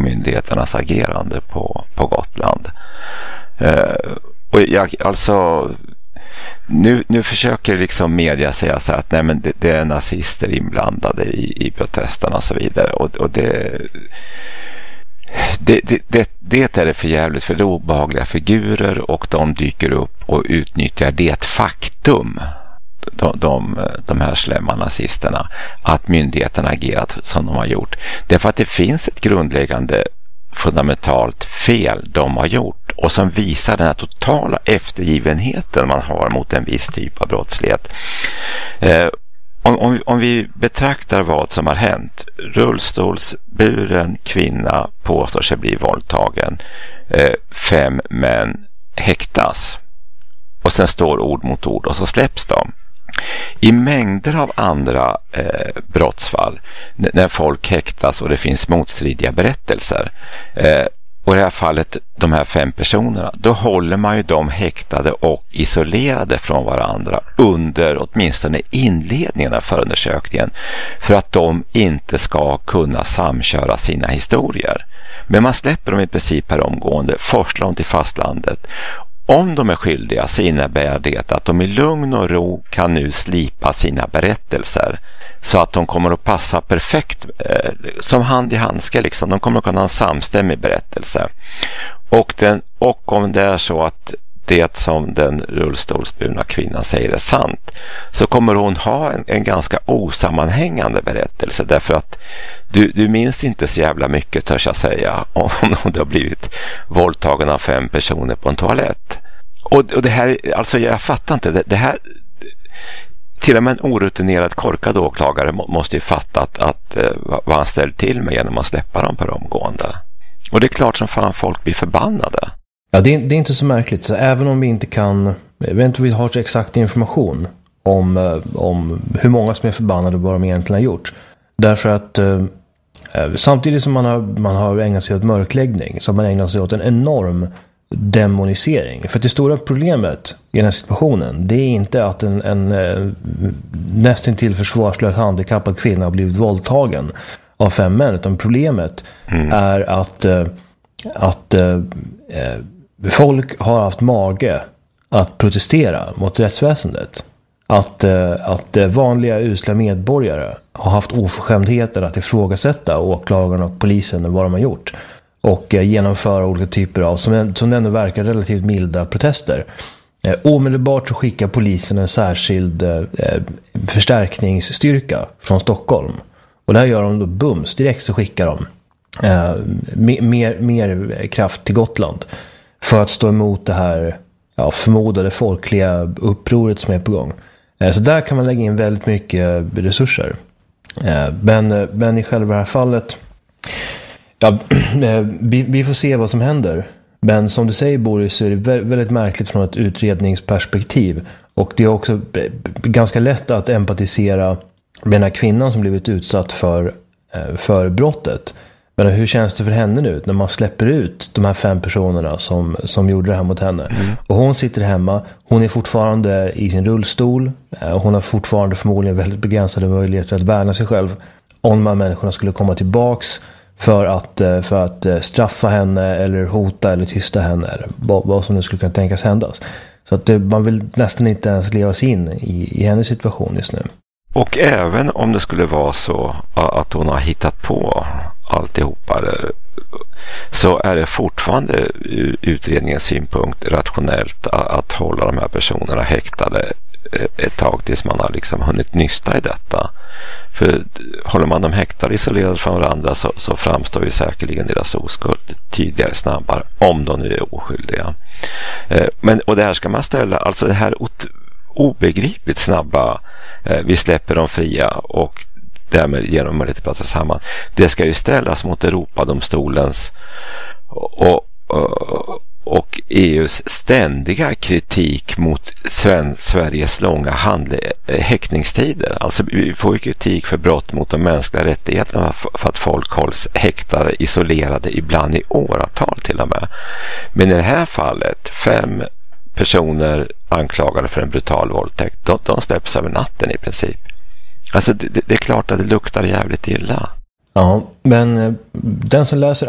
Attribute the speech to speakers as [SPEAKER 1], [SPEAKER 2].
[SPEAKER 1] myndigheternas agerande på Gotland. Och nu försöker liksom media säga så att nej, men det är nazister inblandade i protesterna och så vidare, och det är det för jävligt, för det är obehagliga figurer och de dyker upp och utnyttjar det faktum, de här slämma nazisterna, att myndigheterna agerat som de har gjort. Därför att det finns ett grundläggande fundamentalt fel de har gjort och som visar den här totala eftergivenheten man har mot en viss typ av brottslighet. Om vi betraktar vad som har hänt: rullstolsburen kvinna påstår sig bli våldtagen, 5 män häktas, och sen står ord mot ord och så släpps de. I mängder av andra brottsfall, när folk häktas och det finns motstridiga berättelser, och i det här fallet de här 5 personerna, då håller man ju dem häktade och isolerade från varandra under åtminstone inledningen av förundersökningen, för att de inte ska kunna samköra sina historier. Men man släpper dem i princip per omgående, forslar dem till fastlandet. Om de är skyldiga så innebär det att de i lugn och ro kan nu slipa sina berättelser så att de kommer att passa perfekt som hand i handske liksom. De kommer att kunna ha en samstämmig berättelse. Och om det är så att det som den rullstolsburna kvinnan säger är sant, så kommer hon ha en ganska osammanhängande berättelse, därför att du minns inte så jävla mycket, törs jag säga, om du har blivit våldtagen av 5 personer på en toalett. Och det här, alltså jag fattar inte, det här, till och med en orutinerad korkad åklagare måste ju fatta att vad han ställer till med genom att släppa dem per omgående. Och det är klart som fan folk blir förbannade.
[SPEAKER 2] Ja, det är inte så märkligt. Så även om vi inte kan, jag vet inte om vi har så exakt information om hur många som är förbannade och vad de egentligen har gjort. Därför att samtidigt som man har ägnat sig åt mörkläggning, så har man ägnat sig åt en enorm demonisering. För det stora problemet i den här situationen, det är inte att en nästan till försvarslös handikappad kvinna har blivit våldtagen av 5 män, utan problemet är att folk har haft mage att protestera mot rättsväsendet. Att vanliga usla medborgare har haft oförskämdheter att ifrågasätta åklagarna och polisen vad de har gjort, och genomföra olika typer av, som ändå verkar relativt milda protester. Omedelbart så skickar polisen en särskild förstärkningsstyrka från Stockholm, och där gör de då bums, direkt så skickar de mer kraft till Gotland för att stå emot det här förmodade folkliga upproret som är på gång. Så där kan man lägga in väldigt mycket resurser. Men i själva det här fallet, vi får se vad som händer. Men som du säger, Boris, så är det väldigt märkligt från ett utredningsperspektiv. Och det är också ganska lätt att empatisera med den här kvinnan som blivit utsatt för brottet. Men hur känns det för henne nu när man släpper ut de här 5 personerna som gjorde det här mot henne? Och hon sitter hemma, hon är fortfarande i sin rullstol, hon har fortfarande förmodligen väldigt begränsade möjligheter att värna sig själv om de här människorna skulle komma tillbaks för att straffa henne eller hota eller tysta henne, eller vad som nu skulle kunna tänkas händas. Så att man vill nästan inte ens leva sig in i hennes situation just nu.
[SPEAKER 1] Och även om det skulle vara så att hon har hittat på alltihopa, så är det fortfarande ur utredningens synpunkt rationellt att hålla de här personerna häktade ett tag tills man har liksom hunnit nysta i detta. För håller man dem häktade isolerade från varandra så framstår ju säkerligen deras oskuld tydligare, snabbare, om de nu är oskyldiga. Och det här ska man ställa, alltså det här obegripligt snabba, vi släpper dem fria och därmed ger dem möjlighet att prata samman. Det ska ju ställas mot Europadomstolens och EUs ständiga kritik mot Sveriges långa häktningstider. Alltså vi får ju kritik för brott mot de mänskliga rättigheterna för att folk hålls häktade, isolerade, ibland i åratal till och med. Men i det här fallet, 5 personer anklagade för en brutal våldtäkt, de släpps över natten i princip. Alltså det är klart att det luktar jävligt illa.
[SPEAKER 2] Ja, men den som läser